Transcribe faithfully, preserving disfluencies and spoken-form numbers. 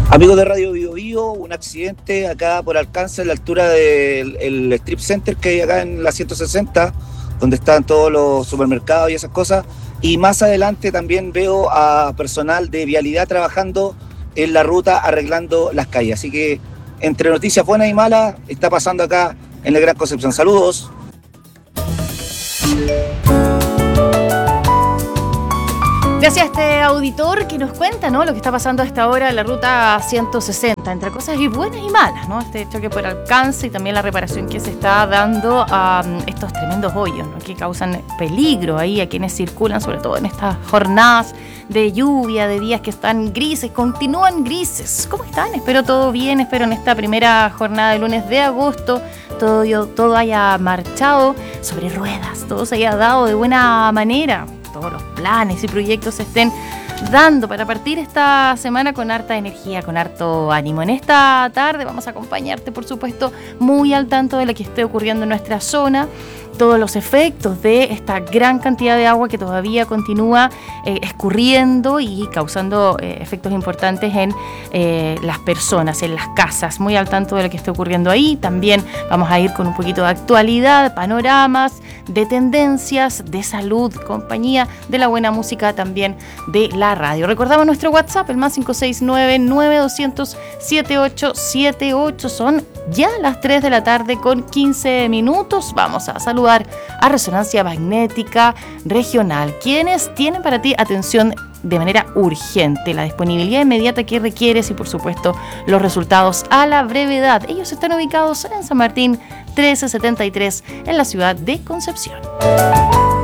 Amigos de Radio Bio Bio, un accidente acá por Alcance, en la altura del el Strip Center que hay acá en la ciento sesenta, donde están todos los supermercados y esas cosas. Y más adelante también veo a personal de vialidad trabajando en la ruta arreglando las calles. Así que entre noticias buenas y malas está pasando acá en la Gran Concepción. Saludos. Gracias a este auditor que nos cuenta, ¿no?, lo que está pasando a esta hora en la ruta ciento sesenta, entre cosas y buenas y malas, ¿no? Este choque por Alcance y también la reparación que se está dando a um, estos tremendos hoyos, ¿no?, que causan peligro ahí a quienes circulan, sobre todo en estas jornadas de lluvia, de días que están grises, continúan grises. ¿Cómo están? Espero todo bien, espero en esta primera jornada de lunes de agosto todo, todo haya marchado sobre ruedas, todo se haya dado de buena manera, todos los planes y proyectos se estén dando para partir esta semana con harta energía, con harto ánimo. En esta tarde vamos a acompañarte, por supuesto, muy al tanto de lo que esté ocurriendo en nuestra zona, todos los efectos de esta gran cantidad de agua que todavía continúa eh, escurriendo y causando eh, efectos importantes en eh, las personas, en las casas. Muy al tanto de lo que esté ocurriendo ahí. También vamos a ir con un poquito de actualidad, panoramas, de tendencias, de salud, compañía, de la buena música también de la radio. Recordamos nuestro WhatsApp, el más cinco seis nueve, nueve dos cero cero, siete ocho siete ocho. Son ya las tres de la tarde con quince minutos. Vamos a saludar a Resonancia Magnética Regional, quienes tienen para ti atención de manera urgente, la disponibilidad inmediata que requieres y por supuesto los resultados a la brevedad. Ellos están ubicados en San Martín trece setenta y tres en la ciudad de Concepción.